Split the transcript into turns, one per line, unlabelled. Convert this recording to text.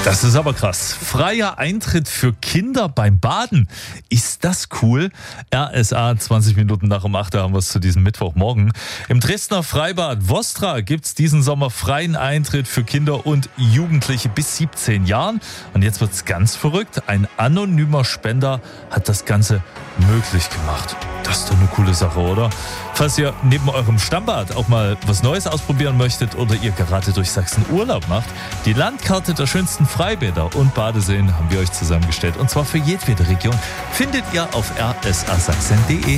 Das ist aber krass. Freier Eintritt für Kinder beim Baden. Ist das cool? RSA 20 Minuten nach um 8 haben wir es zu diesem Mittwochmorgen. Im Dresdner Freibad Vostra gibt es diesen Sommer freien Eintritt für Kinder und Jugendliche bis 17 Jahren. Und jetzt wird es ganz verrückt. Ein anonymer Spender hat das Ganze möglich gemacht. Das ist doch eine coole Sache, oder? Falls ihr neben eurem Stammbad auch mal was Neues ausprobieren möchtet oder ihr gerade durch Sachsen Urlaub macht, die Landkarte der schönsten Freibäder und Badeseen haben wir euch zusammengestellt. Und zwar für jedwede Region findet ihr auf rsasachsen.de.